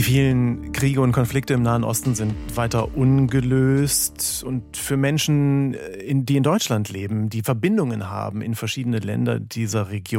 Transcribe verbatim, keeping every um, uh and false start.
Die vielen Kriege und Konflikte im Nahen Osten sind weiter ungelöst. Und für Menschen, die in Deutschland leben, die Verbindungen haben in verschiedene Länder dieser Region,